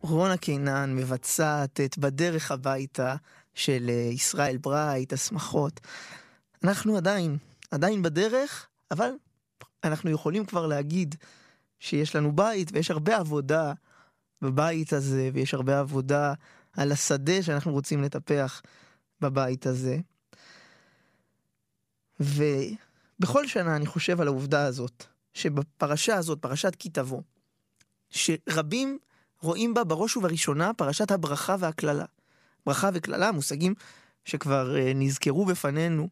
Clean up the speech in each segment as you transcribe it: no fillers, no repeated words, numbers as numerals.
רונה קינן מבצעת את בדרך הביתה של ישראל ברייט, השמחות. אנחנו עדיין בדרך, אבל אנחנו יכולים כבר להגיד שיש לנו בית, ויש הרבה עבודה בבית הזה, ויש הרבה עבודה על השדה שאנחנו רוצים לטפח בבית הזה. ובכל שנה אני חושב על העובדה הזאת, שבפרשה הזאת, פרשת כי תבוא, שרבים רואים בה בראש ובראשונה פרשת הברכה והכללה. ברכה וכללה, מושגים שכבר נזכרו בפנינו,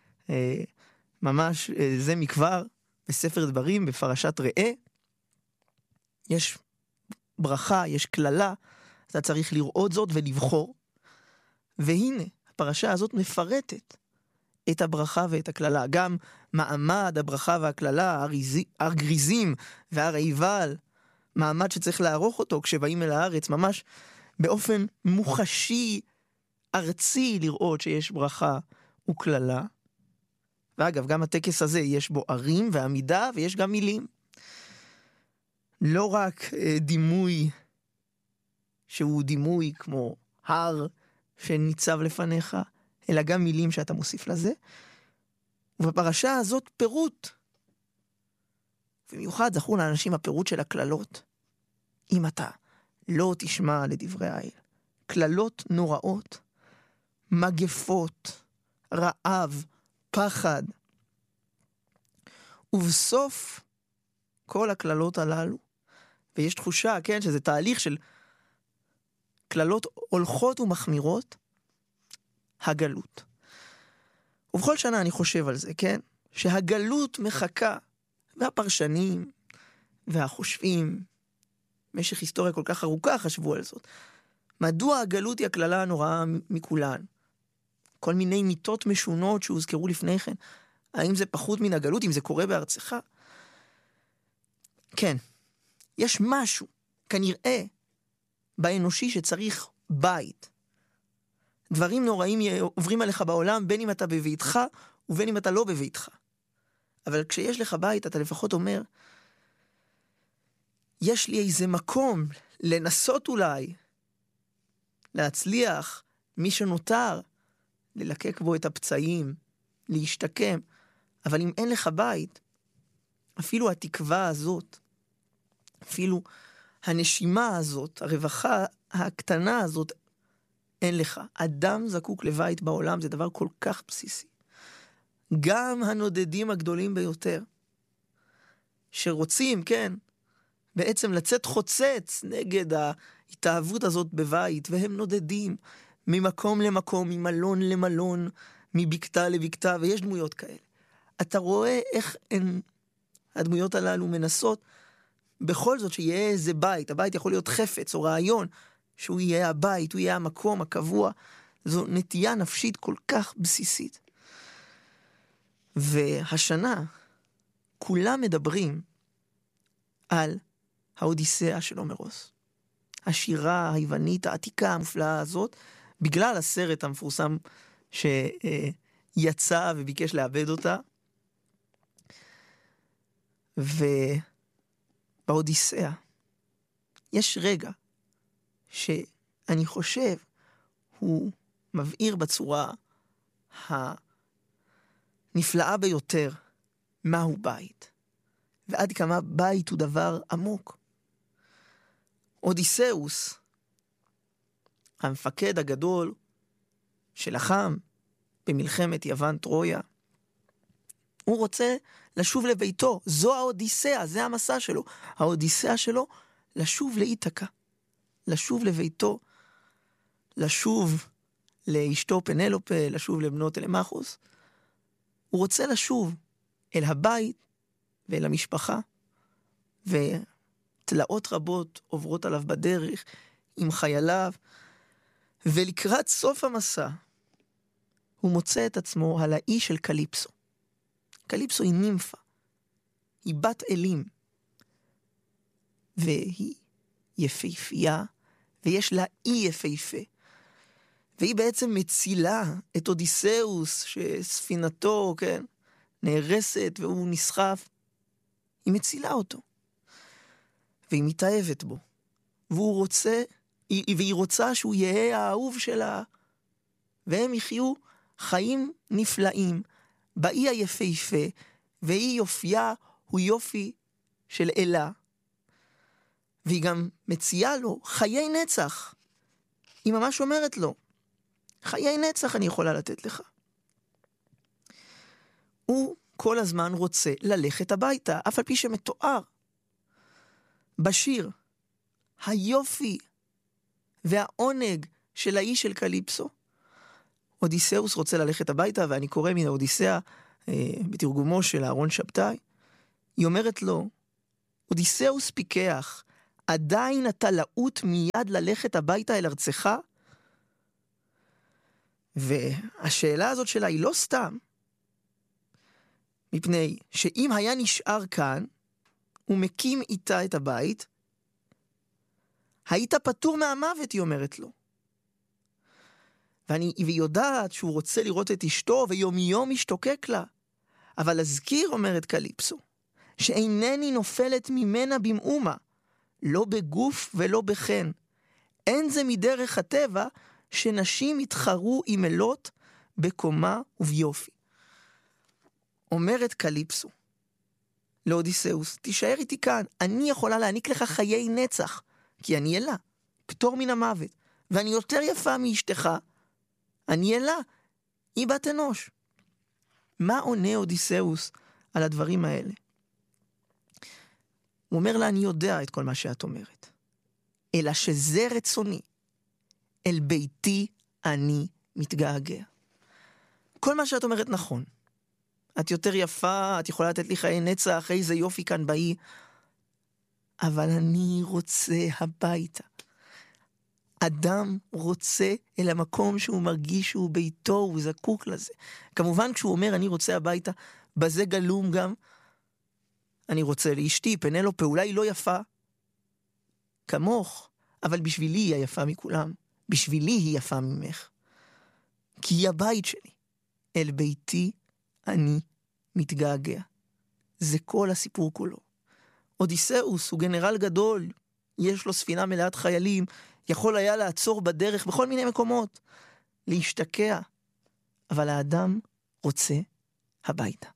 ממש זה מכבר, בספר דברים, בפרשת ראה. יש ברכה, יש כללה, אתה צריך לראות זאת ולבחור. והנה, הפרשה הזאת מפרטת את הברכה ואת הכללה. גם מעמד הברכה והכללה, הר גריזים והר עיבל, מעמד שצריך לערוך אותו כשבאים אל הארץ, ממש באופן מוחשי, ארצי, לראות שיש ברכה וכללה. ואגב, גם הטקס הזה יש בו ערים ועמידה, ויש גם מילים. לא רק דימוי שהוא דימוי כמו הר שניצב לפניך, אלא גם מילים שאתה מוסיף לזה. ובפרשה הזאת פירוט. במיוחד זכור לאנשים הפירוט של הכללות. אם אתה לא תשמע לדברי האל. כללות נוראות, מגפות, רעב, פחד. ובסוף כל הכללות הללו, ויש תחושה, כן, שזה תהליך של כללות הולכות ומחמירות, הגלות. ובכל שנה אני חושב על זה, כן, שהגלות מחכה, והפרשנים והחושבים, במשך היסטוריה כל כך ארוכה חשבו על זאת. מדוע הגלות היא הכללה הנוראה מכולן? כל מיני מיתות משונות שהוזכרו לפני כן. האם זה פחות מן הגלות, אם זה קורה בארצך? כן, יש משהו, כנראה, באנושי שצריך בית. דברים נוראים עוברים עליך בעולם, בין אם אתה בביתך ובין אם אתה לא בביתך. אבל כשיש לך בית, אתה לפחות אומר, יש לי איזה מקום לנסות אולי, להצליח, מי שנותר, ללקק בו את הפצעים, להשתקם. אבל אם אין לך בית, אפילו התקווה הזאת, אפילו הנשימה הזאת, הרווחה הקטנה הזאת, אין לך. אדם זקוק לבית בעולם, זה דבר כל כך בסיסי. גם הנודדים הגדולים ביותר, שרוצים, כן, בעצם לצאת חוצץ נגד ההתאהבות הזאת בבית, והם נודדים ממקום למקום, ממלון למלון, מבקתה לבקתה, ויש דמויות כאלה. אתה רואה איך הדמויות הללו מנסות, בכל זאת שיהיה איזה בית, הבית יכול להיות חפץ או רעיון, שהוא יהיה הבית, הוא יהיה המקום הקבוע, זו נטייה נפשית כל כך בסיסית. והשנה, כולם מדברים על האודיסאה של הומרוס. השירה היוונית העתיקה המופלאה הזאת, בגלל הסרט המפורסם שיצא וביקש לאבד אותה. ובאודיסאה יש רגע שאני חושב הוא מבהיר בצורה הנפלאה ביותר מהו בית. ועד כמה בית הוא דבר עמוק. אודיסאוס, המפקד הגדול שלחם במלחמת יוון טרויה, הוא רוצה לשוב לביתו. זו האודיסאה, זה המסע שלו. האודיסאה שלו לשוב לאיתקה, לשוב לביתו, לשוב לאשתו פנלופה, לשוב לבנו טלמחוס. הוא רוצה לשוב אל הבית ואל המשפחה, ותלאות רבות עוברות עליו בדרך עם חייליו, ולקראת סוף המסע הוא מוצא את עצמו על האי של קליפסו. קליפסו היא נימפה, היא בת אלים, והיא יפהפייה, ויש לה אי יפהפה, והיא בעצם מצילה את אודיסאוס שספינתו, כן, נהרסת והוא נסחף. היא מצילה אותו, והיא מתאהבת בו, והוא רוצה והיא רוצה שהוא יהיה האהוב שלה, והם יחיו חיים נפלאים, באי היפהפה, והיא יופייה הוא יופי של אלה, והיא גם מציעה לו חיי נצח. היא ממש אומרת לו, חיי נצח אני יכולה לתת לך. הוא כל הזמן רוצה ללכת הביתה, אף על פי שמתואר בשיר היופי והעונג של האיש של קליפסו. אודיסאוס רוצה ללכת הביתה, ואני קורא מן האודיסאה בתרגומו של אהרון שבתאי. היא אומרת לו, אודיסאוס פיקח, עדיין אתה לעוט מיד ללכת הביתה אל ארצך? והשאלה הזאת שלה היא לא סתם, מפני שאם היה נשאר כאן, ומקים איתה את הבית, היית פטור מהמוות, היא אומרת לו. והיא יודעת שהוא רוצה לראות את אשתו, ויום יום משתוקק לה. אבל אזכיר, אומרת קליפסו, שאינני נופלת ממנה במאומה, לא בגוף ולא בחן. אין זה מדרך הטבע שנשים יתחרו עם אלות בקומה וביופי. אומרת קליפסו לאודיסאוס, תישאר איתי כאן, אני יכולה להעניק לך חיי נצח, כי אני אלה, פטור מן המוות, ואני יותר יפה מאשתך, אני אלה, היא בת אנוש. מה עונה אודיסאוס על הדברים האלה? הוא אומר לה, אני יודע את כל מה שאת אומרת, אלא שזה רצוני, אל ביתי אני מתגעגע. כל מה שאת אומרת נכון, את יותר יפה, את יכולה לתת לי חיי נצח, איזה יופי כאן באי, אבל אני רוצה הביתה. אדם רוצה אל המקום שהוא מרגיש שהוא ביתו, הוא זקוק לזה. כמובן כשהוא אומר אני רוצה הביתה, בזה גלום גם, אני רוצה לאשתי, פנלופה, אולי היא לא יפה כמוך, אבל בשבילי היא היפה מכולם. בשבילי היא יפה ממך. כי היא הבית שלי. אל ביתי אני מתגעגע. זה כל הסיפור כולו. אודיסאוס הוא גנרל גדול, יש לו ספינה מלאת חיילים, יכול היה לעצור בדרך בכל מיני מקומות, להשתקע, אבל האדם רוצה הביתה.